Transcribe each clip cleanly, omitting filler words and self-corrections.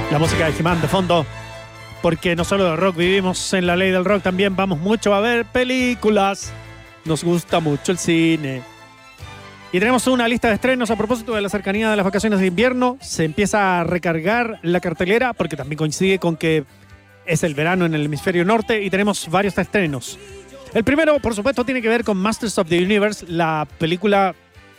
La música de He-Man de fondo, porque no solo de rock vivimos en la ley del rock, también vamos mucho a ver películas. Nos gusta mucho el cine. Y tenemos una lista de estrenos a propósito de la cercanía de las vacaciones de invierno. Se empieza a recargar la cartelera, porque también coincide con que es el verano en el hemisferio norte y tenemos varios estrenos. El primero, por supuesto, tiene que ver con Masters of the Universe, la película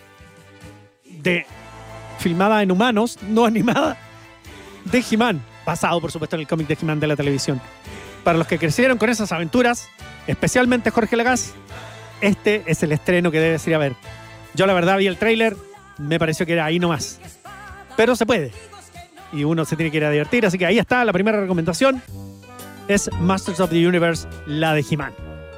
filmada en humanos, no animada, de He-Man, basado, por supuesto, en el cómic de He-Man de la televisión. Para los que crecieron con esas aventuras, especialmente Jorge Lagaz, este es el estreno que debes ir a ver. Yo, la verdad, vi el tráiler, me pareció que era ahí nomás. Pero se puede. Y uno se tiene que ir a divertir, así que ahí está la primera recomendación. Es Masters of the Universe, la de He-Man.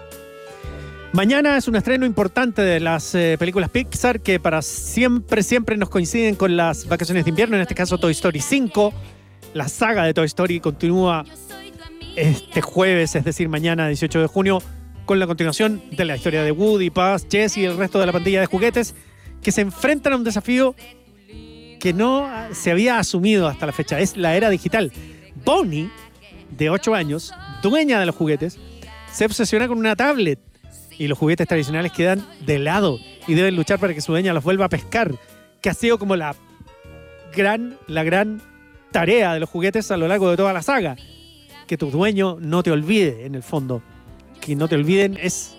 Mañana es un estreno importante de las películas Pixar que para siempre nos coinciden con las vacaciones de invierno. En este caso, Toy Story 5. La saga de Toy Story continúa este jueves, es decir, mañana, 18 de junio, con la continuación de la historia de Woody, Buzz, Jesse y el resto de la pandilla de juguetes que se enfrentan a un desafío que no se había asumido hasta la fecha. Es la era digital. Bonnie, de 8 años, dueña de los juguetes, se obsesiona con una tablet y los juguetes tradicionales quedan de lado y deben luchar para que su dueña los vuelva a pescar, que ha sido como la gran tarea de los juguetes a lo largo de toda la saga. Que tu dueño no te olvide, en el fondo. Que no te olviden es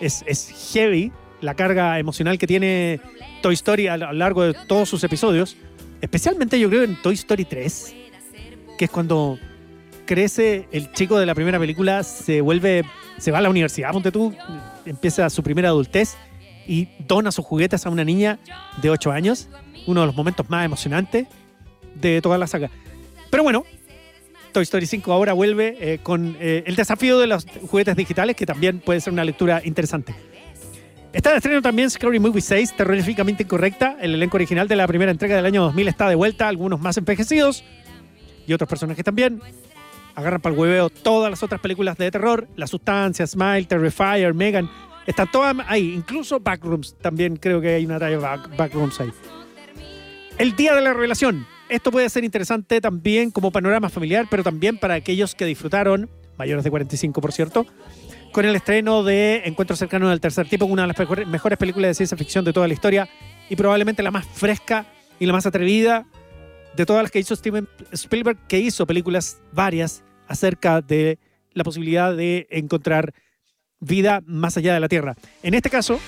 heavy la carga emocional que tiene Toy Story a lo largo de todos sus episodios. Especialmente yo creo en Toy Story 3, que es cuando crece el chico de la primera película, se va a la universidad, ponte tú, empieza su primera adultez y dona sus juguetes a una niña de 8 años. Uno de los momentos más emocionantes de toda la saga. Pero bueno, Toy Story 5 ahora vuelve con el desafío de los juguetes digitales, que también puede ser una lectura interesante. Está de estreno también Scary Movie 6, terroríficamente incorrecta. El elenco original de la primera entrega del año 2000 está de vuelta, algunos más envejecidos y otros personajes también. Agarran para el hueveo todas las otras películas de terror. La Sustancia, Smile, Terrifier, Megan. Están todas ahí. Incluso Backrooms. También creo que hay una talla de Backrooms ahí. El día de la revelación. Esto puede ser interesante también como panorama familiar, pero también para aquellos que disfrutaron, mayores de 45 por cierto, con el estreno de Encuentro cercano del tercer tipo, una de las mejores películas de ciencia ficción de toda la historia y probablemente la más fresca y la más atrevida de todas las que hizo Steven Spielberg, que hizo películas varias acerca de la posibilidad de encontrar vida más allá de la Tierra. En este caso,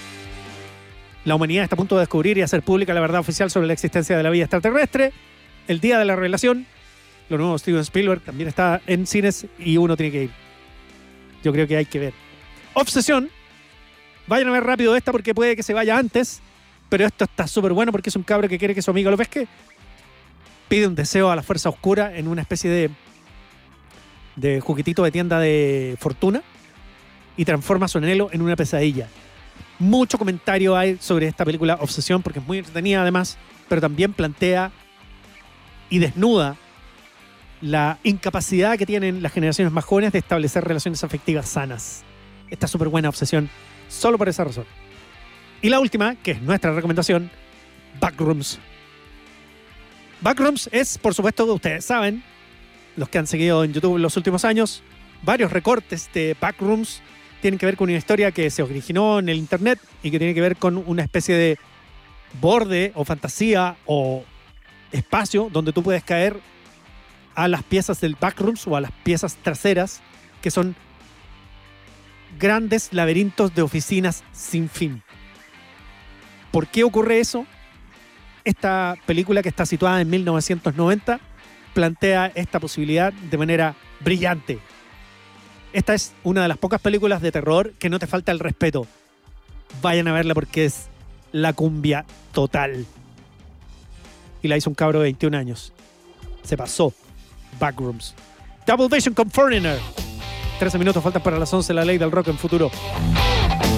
la humanidad está a punto de descubrir y hacer pública la verdad oficial sobre la existencia de la vida extraterrestre. El día de la revelación, lo nuevo de Steven Spielberg también está en cines y uno tiene que ir. Yo creo que hay que ver. Obsesión. Vayan a ver rápido esta porque puede que se vaya antes, pero esto está súper bueno porque es un cabro que quiere que su amigo lo pesque. Pide un deseo a la fuerza oscura en una especie de juguetito de tienda de fortuna y transforma su anhelo en una pesadilla. Mucho comentario hay sobre esta película Obsesión porque es muy entretenida además, pero también plantea y desnuda la incapacidad que tienen las generaciones más jóvenes de establecer relaciones afectivas sanas. Esta súper buena Obsesión, solo por esa razón. Y la última, que es nuestra recomendación, Backrooms. Backrooms es, por supuesto, ustedes saben, los que han seguido en YouTube en los últimos años, varios recortes de Backrooms tienen que ver con una historia que se originó en el internet y que tiene que ver con una especie de borde o fantasía o espacio donde tú puedes caer a las piezas del Backrooms o a las piezas traseras, que son grandes laberintos de oficinas sin fin. ¿Por qué ocurre eso? Esta película, que está situada en 1990, plantea esta posibilidad de manera brillante. Esta es una de las pocas películas de terror que no te falta el respeto. Vayan a verla porque es la cumbia total. Y la hizo un cabro de 21 años. Se pasó. Backrooms. Double Vision con Foreigner. 13 minutos faltan para las 11, la ley del rock en Futuro.